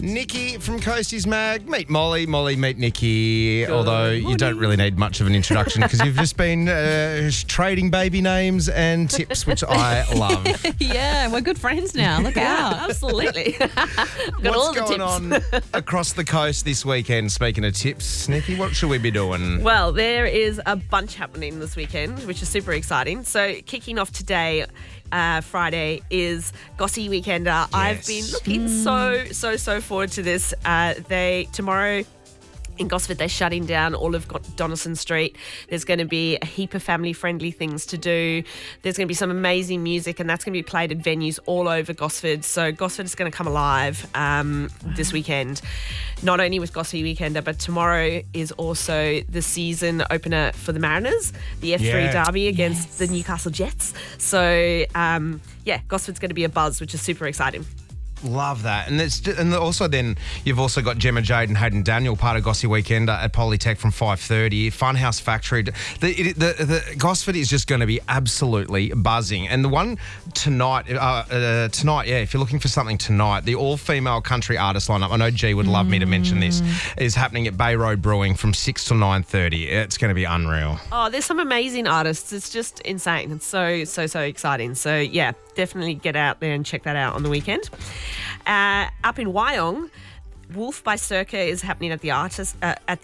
Nikki from Coasties Mag. Meet Molly. Molly, meet Nikki. Although you don't really need much of an introduction because you've just been trading baby names and tips, which I love. Yeah, we're good friends now. Look out. Absolutely. What's going on across the coast this weekend? Speaking of tips, Nikki, what should we be doing? Well, there is a bunch happening this weekend, which is super exciting. So kicking off today, Friday, is Gossy Weekender. Yes. I've been looking so forward to this. Tomorrow in Gosford, they're shutting down all of Donaldson Street. There's going to be a heap of family-friendly things to do. There's going to be some amazing music, and that's going to be played at venues all over Gosford. So Gosford is going to come alive this weekend. Not only with Gossy Weekender, but tomorrow is also the season opener for the Mariners, the F3 derby against the Newcastle Jets. So, Gosford's going to be a buzz, which is super exciting. Love that. And also then you've also got Gemma Jade and Hayden Daniel, part of Gossy Weekender at Polytech from 5:30. Funhouse Factory. The Gosford is just going to be absolutely buzzing. And the one tonight, if you're looking for something tonight, the all-female country artist lineup, I know G would love me to mention this, is happening at Bay Road Brewing from 6 till 9:30. It's going to be unreal. Oh, there's some amazing artists. It's just insane. It's so exciting. So, yeah, definitely get out there and check that out on the weekend. Up in Wyong, Wolf by Circa is happening at the artist house. At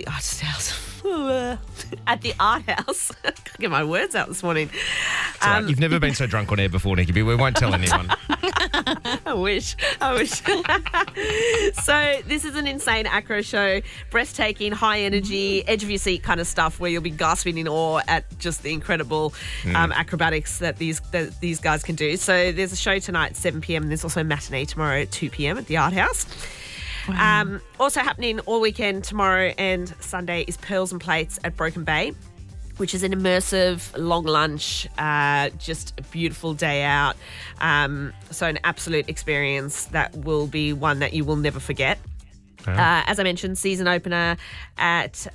the art house. I can't get my words out this morning. It's all right. You've never been so drunk on air before, Nikki, but we won't tell anyone. I wish. So this is an insane acro show, breathtaking, high energy, edge of your seat kind of stuff where you'll be gasping in awe at just the incredible acrobatics that these guys can do. So there's a show tonight at 7 p.m. and there's also a matinee tomorrow at 2 p.m. at the Art House. Wow. Also happening all weekend tomorrow and Sunday is Pearls and Plates at Broken Bay, which is an immersive long lunch, just a beautiful day out. So an absolute experience that will be one that you will never forget. As I mentioned, season opener at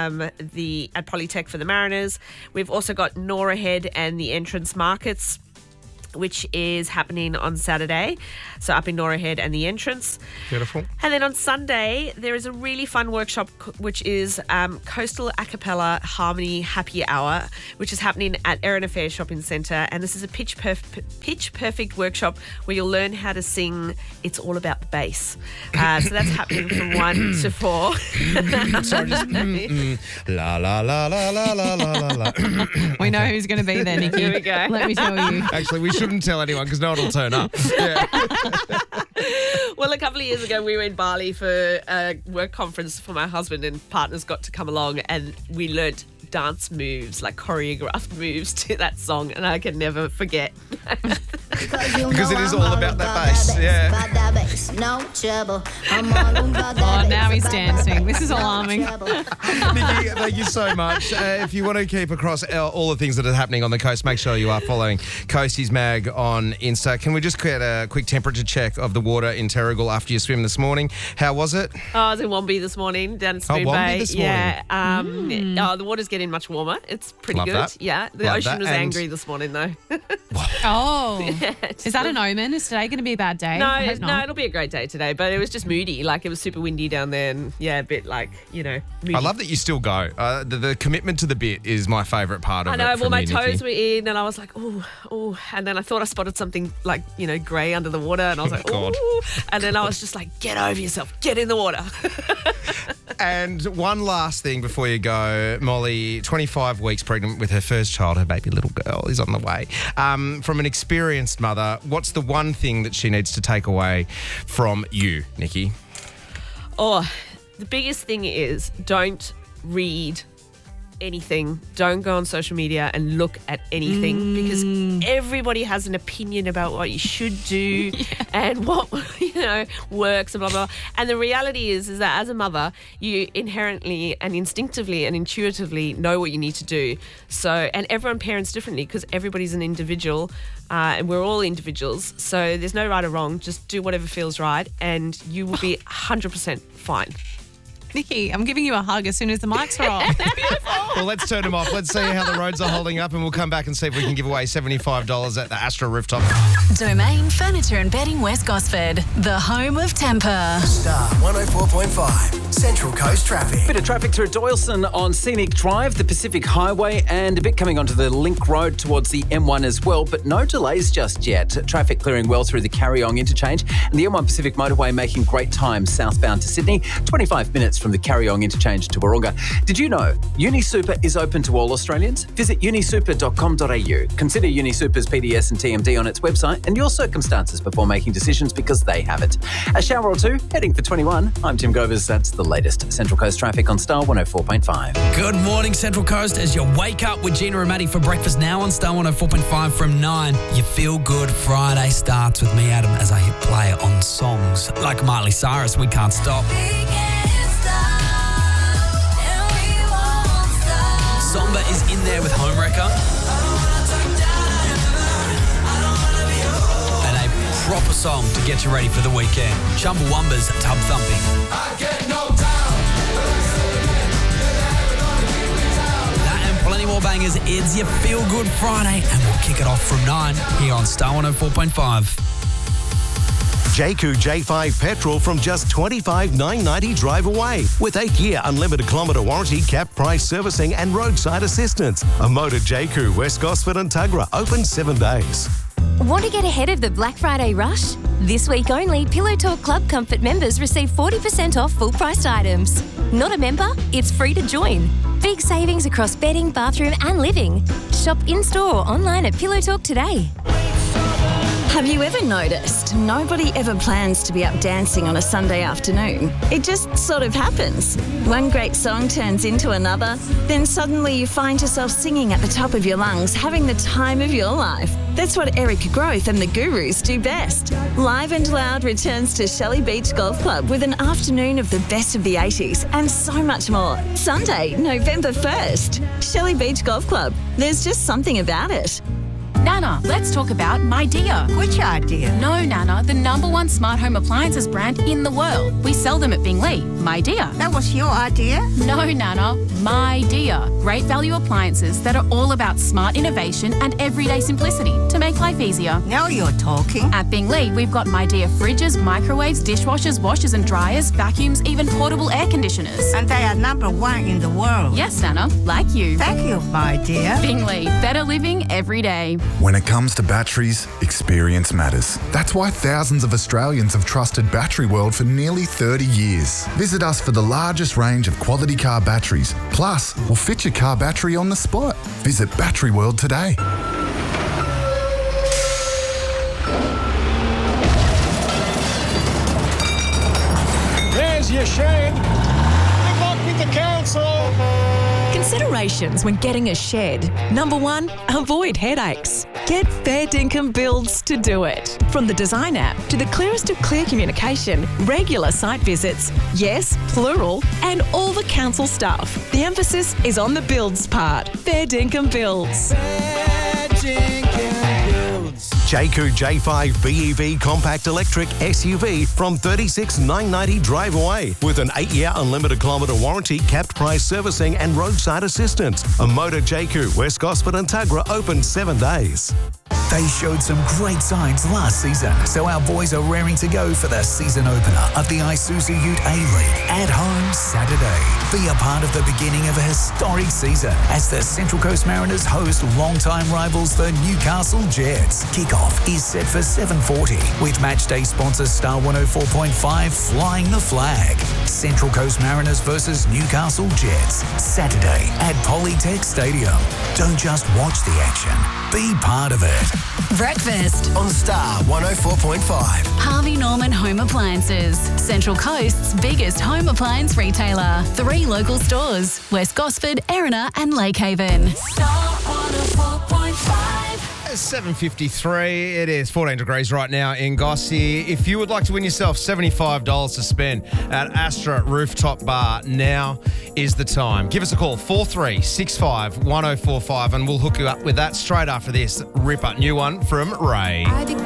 Polytech for the Mariners. We've also got Nora Head and the Entrance Markets, which is happening on Saturday. So up in Nora Head and the Entrance. Beautiful. And then on Sunday, there is a really fun workshop, which is Coastal Acapella Harmony Happy Hour, which is happening at Erin Affair Shopping Centre. And this is a pitch perfect workshop where you'll learn how to sing It's All About the Bass. So that's happening from 1 to 4. Sorry, just la la la la la la la la. We know who's going to be there, Nikki. Here we go. Let me tell you. Actually, we shouldn't tell anyone because no one will turn up. Yeah. Well, a couple of years ago, we were in Bali for a work conference for my husband, and partners got to come along, and we learnt dance moves, like choreographed moves to that song, and I can never forget. Because it is all about that bass. Yeah. No trouble. Oh, now he's dancing. This is alarming. Nikki, thank you so much. If you want to keep across all the things that are happening on the coast, make sure you are following Coasties Mag on Insta. Can we just get a quick temperature check of the water in Terrigal after your swim this morning? How was it? Oh, I was in Wombi this morning, down at Spoon Wombi Bay. this morning? Yeah. The water's getting much warmer. It's pretty Love good. that. Yeah. The Love ocean that. was And- angry this morning, though. Oh. Is that an omen? Is today going to be a bad day? I hope No, not. it'll be a great day today, but it was just moody. Like, it was super windy down there and, a bit like, moody. I love that you still go. The commitment to the bit is my favourite part of it. I know, well, my toes Nikki. were in and I was like, oh, and then I thought I spotted something like, grey under the water and I was like, God. ooh, and then I was just like, get over yourself, get in the water. And one last thing before you go, Molly, 25 weeks pregnant with her first child, her baby little girl is on the way. From an experienced mother, what's the one thing that she needs to take away from you, Nikki? Oh, the biggest thing is don't read anything. Don't go on social media and look at anything because everybody has an opinion about what you should do and what works and blah blah. And the reality is that as a mother, you inherently and instinctively and intuitively know what you need to do. So, and everyone parents differently because everybody's an individual. And we're all individuals, so there's no right or wrong. Just do whatever feels right, and you will be 100% fine. Nikki, I'm giving you a hug as soon as the mics are on. Well, let's turn them off. Let's see how the roads are holding up, and we'll come back and see if we can give away $75 at the Astra Rooftop. Domain Furniture and Bedding West Gosford, the home of temper. Star 104.5, Central Coast traffic. Bit of traffic through Doyleson on Scenic Drive, the Pacific Highway, and a bit coming onto the Link Road towards the M1 as well, but no delays just yet. Traffic clearing well through the Carryong interchange, and the M1 Pacific Motorway making great time southbound to Sydney, 25 minutes from the Carryong interchange to Wahroonga. Did you know UniSuper is open to all Australians? Visit unisuper.com.au. Consider UniSuper's PDS and TMD on its website and your circumstances before making decisions because they have it. A shower or two, heading for 21. I'm Tim Govers. That's the latest Central Coast traffic on Star 104.5. Good morning, Central Coast, as you wake up with Gina and Maddie for breakfast now on Star 104.5 from 9. Your Feel Good Friday starts with me, Adam, as I hit play on songs like Miley Cyrus, We Can't Stop. Somber is in there with Homewrecker. And a proper song to get you ready for the weekend. Chumbawamba's Tub Thumping. That and plenty more bangers. It's your Feel Good Friday, and we'll kick it off from 9 here on Star 104.5. Jayco J5 petrol from just $25,990 drive away with 8-year unlimited kilometre warranty, capped price servicing and roadside assistance. A motor Jayco, West Gosford and Tuggerah, open 7 days. Want to get ahead of the Black Friday rush? This week only, Pillow Talk Club Comfort members receive 40% off full-priced items. Not a member? It's free to join. Big savings across bedding, bathroom and living. Shop in-store or online at Pillow Talk today. Have you ever noticed nobody ever plans to be up dancing on a Sunday afternoon? It just sort of happens. One great song turns into another, then suddenly you find yourself singing at the top of your lungs, having the time of your life. That's what Erica Growth and the Gurus do best. Live and Loud returns to Shelley Beach Golf Club with an afternoon of the best of the 80s and so much more. Sunday, November 1st. Shelley Beach Golf Club. There's just something about it. Nana, let's talk about MyDear. Which idea? No, Nana, the #1 smart home appliances brand in the world. We sell them at Bingley. MyDear. That was your idea? No, Nana, MyDear. Great value appliances that are all about smart innovation and everyday simplicity to make life easier. Now you're talking. At Bingley, we've got MyDear fridges, microwaves, dishwashers, washers and dryers, vacuums, even portable air conditioners. And they are #1 in the world. Yes, Nana, like you. Thank you, my dear. Bingley, better living every day. When it comes to batteries, experience matters. That's why thousands of Australians have trusted Battery World for nearly 30 years. Visit us for the largest range of quality car batteries. Plus, we'll fit your car battery on the spot. Visit Battery World today. There's your shed. Good luck with the council. Considerations when getting a shed. #1, avoid headaches. Get Fair Dinkum Builds to do it. From the design app to the clearest of clear communication, regular site visits, yes, plural, and all the council stuff. The emphasis is on the builds part. Fair Dinkum Builds. Fair Dinkum Builds. Jayco J5 BEV compact electric SUV from $36,990 drive away with an 8-year unlimited kilometre warranty, capped price servicing and roadside assistance. A motor Jayco, West Gosford and Tuggerah, open 7 days. They showed some great signs last season, so our boys are raring to go for the season opener of the Isuzu Ute A-League at home Saturday. Be a part of the beginning of a historic season as the Central Coast Mariners host longtime rivals the Newcastle Jets. Kickoff is set for 7:40 with matchday sponsor Star 104.5 flying the flag. Central Coast Mariners versus Newcastle Jets, Saturday at Polytech Stadium. Don't just watch the action, be part of it. Breakfast On Star 104.5. Harvey Norman Home Appliances, Central Coast's biggest home appliance retailer. 3 local stores, West Gosford, Erina and Lakehaven. Star 104.5. 7:53. It is 14 degrees right now in Gossie. If you would like to win yourself $75 to spend at Astra Rooftop Bar, now is the time. Give us a call, 4365 1045, and we'll hook you up with that straight after this ripper new one from Ray.